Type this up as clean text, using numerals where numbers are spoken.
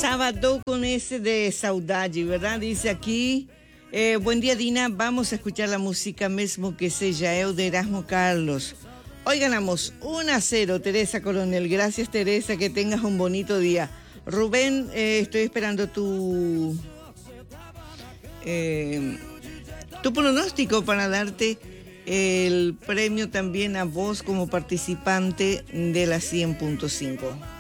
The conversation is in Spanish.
Sábado con ese de saudade, ¿verdad? Dice aquí, buen día Dina, vamos a escuchar la música mesmo que sea eu de Erasmo Carlos. Hoy ganamos 1-0, Teresa Coronel. Gracias Teresa, que tengas un bonito día. Rubén, estoy esperando tu pronóstico para darte el premio también a vos como participante de la 100.5.